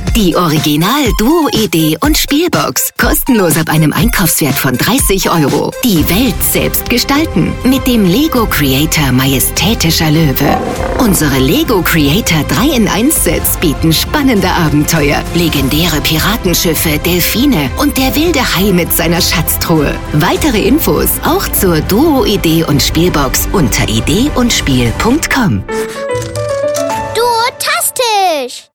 Die Original Duo Idee und Spielbox. Kostenlos ab einem Einkaufswert von 30 €. Die Welt selbst gestalten mit dem Lego Creator Majestätischer Löwe. Unsere Lego Creator 3-in-1-Sets bieten spannende Abenteuer, legendäre Piratenschiffe, Delfine und der wilde Hai mit seiner Schatztruhe. Weitere Infos auch zur Duo Idee und Spielbox unter ideeundspiel.com. Duotastisch!